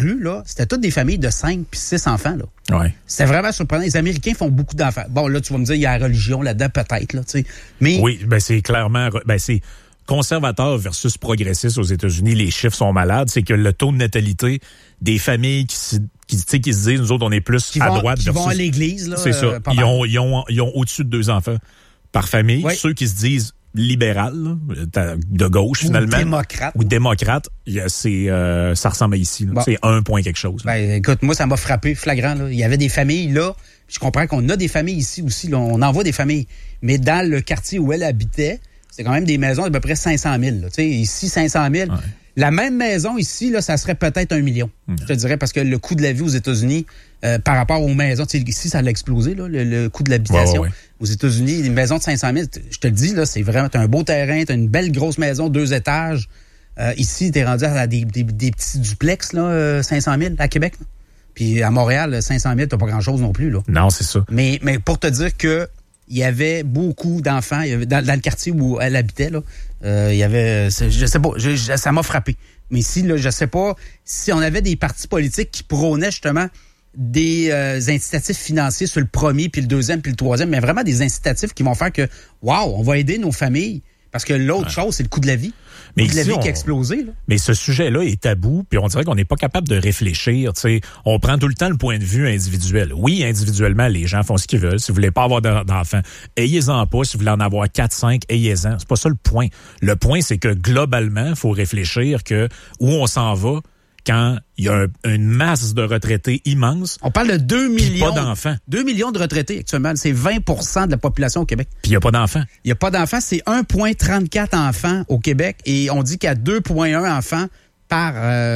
rue, là, c'était toutes des familles de 5 puis 6 enfants, là. Ouais. C'était vraiment surprenant. Les Américains font beaucoup d'enfants. Bon, là, tu vas me dire, il y a la religion là-dedans, peut-être, là, tu sais. Mais. Oui, ben c'est clairement, c'est conservateur versus progressiste aux États-Unis. Les chiffres sont malades. C'est que le taux de natalité des familles qui se disent, nous autres, on est plus à droite qui versus. vont à l'église, là. C'est ça. Ils ont au-dessus de 2 enfants par famille. Oui. Ceux qui se disent libéral, de gauche, finalement. Ou démocrate. Ça ressemble à ici. Bon. C'est 1 point quelque chose. Ben, écoute, moi, ça m'a frappé, flagrant. Là. Il y avait des familles, là. Je comprends qu'on a des familles ici aussi. Là. On envoie des familles. Mais dans le quartier où elle habitait, c'est quand même des maisons d'à peu près 500 000. Là. Ici, 500 000. Ouais. La même maison ici, là, ça serait peut-être 1 million. Je te dirais, parce que le coût de la vie aux États-Unis, par rapport aux maisons, ici, ça a explosé, là, le coût de l'habitation. Ouais. Aux États-Unis, une maison de 500 000, je te le dis, là, c'est vraiment, t'as un beau terrain, t'as une belle grosse maison, 2 étages. Ici, t'es rendu à des petits duplex, là, 500 000 à Québec. Là. Puis à Montréal, 500 000, t'as pas grand-chose non plus, là. Non, c'est ça. Mais pour te dire que il y avait beaucoup d'enfants, dans le quartier où elle habitait, là, il y avait, je sais pas, ça m'a frappé. Mais si, là, je sais pas, si on avait des partis politiques qui prônaient justement des incitatifs financiers sur le premier, puis le deuxième, puis le troisième, mais vraiment des incitatifs qui vont faire que, wow, on va aider nos familles. Parce que l'autre chose, c'est le coût de la vie. Le coût de la vie qui a explosé. Là. Mais ce sujet-là est tabou, puis on dirait qu'on n'est pas capable de réfléchir. T'sais. On prend tout le temps le point de vue individuel. Oui, individuellement, les gens font ce qu'ils veulent. Si vous voulez pas avoir d'enfants, ayez-en pas. Si vous voulez en avoir 4, 5, ayez-en. C'est pas ça le point. Le point, c'est que globalement, il faut réfléchir que où on s'en va quand il y a une masse de retraités immense. On parle de 2 millions. Pas d'enfants. 2 millions de retraités actuellement. C'est 20% de la population au Québec. Puis il n'y a pas d'enfants. Il n'y a pas d'enfants. C'est 1,34 enfants au Québec. Et on dit qu'il y a 2,1 enfants par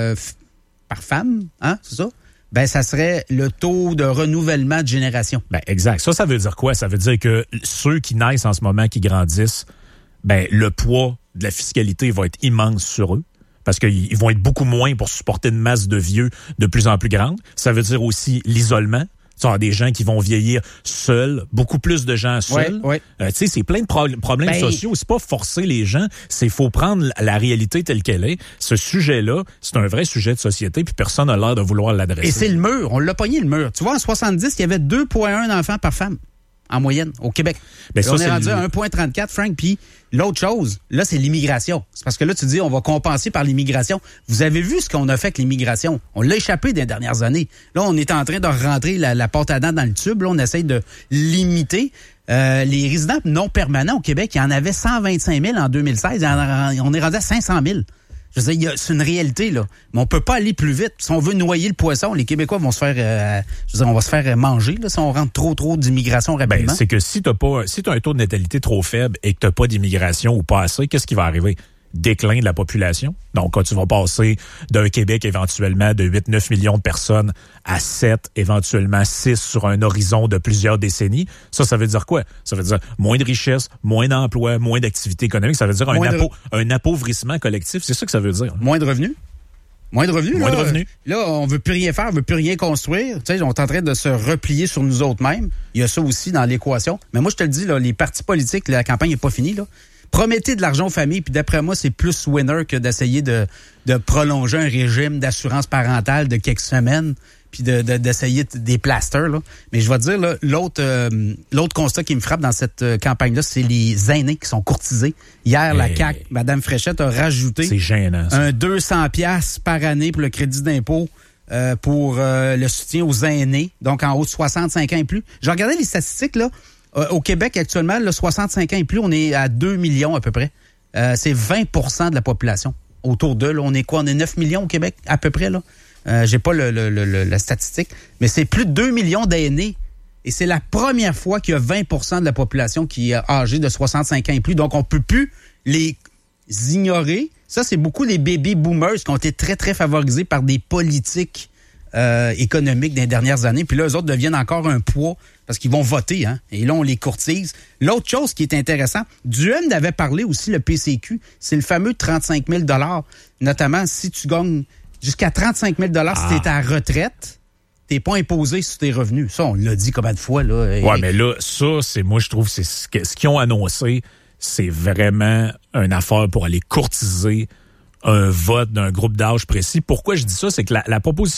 femme. Hein, c'est ça? Ben, ça serait le taux de renouvellement de génération. Ben, exact. Ça veut dire quoi? Ça veut dire que ceux qui naissent en ce moment, qui grandissent, ben, le poids de la fiscalité va être immense sur eux. Parce qu'ils vont être beaucoup moins pour supporter une masse de vieux de plus en plus grande. Ça veut dire aussi l'isolement. Tu as des gens qui vont vieillir seuls, beaucoup plus de gens seuls. Ouais. Tu sais, c'est plein de problèmes sociaux. C'est pas forcer les gens, c'est faut prendre la réalité telle qu'elle est. Ce sujet-là, c'est un vrai sujet de société, puis personne n'a l'air de vouloir l'adresser. Et c'est le mur. On l'a pogné, le mur. Tu vois, en 70, il y avait 2,1 enfants par femme. En moyenne, au Québec. Ben ça, on est rendu à 1,34, Frank. Puis l'autre chose, là, c'est l'immigration. C'est parce que là, tu dis, on va compenser par l'immigration. Vous avez vu ce qu'on a fait avec l'immigration. On l'a échappé des dernières années. Là, on est en train de rentrer la porte à dents dans le tube. Là, on essaye de limiter. Les résidents non permanents au Québec, il y en avait 125 000 en 2016. On est rendu à 500 000. Je veux dire, c'est une réalité, là. Mais on peut pas aller plus vite. Si on veut noyer le poisson, les Québécois vont se faire, on va se faire manger, là, si on rentre trop d'immigration rapidement. Ben, c'est que si t'as un taux de natalité trop faible et que t'as pas d'immigration ou pas assez, qu'est-ce qui va arriver? Déclin de la population. Donc, quand tu vas passer d'un Québec éventuellement de 8-9 millions de personnes à 7, éventuellement 6 sur un horizon de plusieurs décennies, ça veut dire quoi? Ça veut dire moins de richesse, moins d'emplois, moins d'activité économique. Ça veut dire un appauvrissement collectif. C'est ça que ça veut dire. Moins de revenus? Moins de revenus. Moins de revenus. Là, on veut plus rien faire, on veut plus rien construire. Tu sais, on est en train de se replier sur nous autres mêmes. Il y a ça aussi dans l'équation. Mais moi, je te le dis, là, les partis politiques, la campagne n'est pas finie, là. Promettez de l'argent aux familles, puis d'après moi, c'est plus winner que d'essayer de prolonger un régime d'assurance parentale de quelques semaines, puis d'essayer des plasters, là. Mais je vais te dire, là, l'autre constat qui me frappe dans cette campagne-là, c'est les aînés qui sont courtisés. Hier, la CAQ, Mme Fréchette a rajouté c'est gênant, ça. un 200$ par année pour le crédit d'impôt pour le soutien aux aînés, donc en haut de 65 ans et plus. J'ai regardé les statistiques, là. Au Québec, actuellement, le 65 ans et plus, on est à 2 millions à peu près. C'est 20% de la population autour d'eux. Là, on est quoi? On est 9 millions au Québec, à peu près, là. J'ai pas la statistique, mais c'est plus de 2 millions d'aînés. Et c'est la première fois qu'il y a 20% de la population qui est âgée de 65 ans et plus. Donc, on peut plus les ignorer. Ça, c'est beaucoup les baby boomers qui ont été très, très favorisés par des politiques économiques des dernières années. Puis là, eux autres deviennent encore un poids parce qu'ils vont voter, hein. Et là, on les courtise. L'autre chose qui est intéressant, Duhem avait parlé aussi, le PCQ, c'est le fameux 35 000 $. Notamment, si tu gagnes jusqu'à 35 000 $ si t'es à retraite, t'es pas imposé sur tes revenus. Ça, on l'a dit combien de fois, là. Ouais, mais là, ça, moi, je trouve, c'est ce qu'ils ont annoncé, c'est vraiment une affaire pour aller courtiser un vote d'un groupe d'âge précis. Pourquoi je dis ça? C'est que la proposition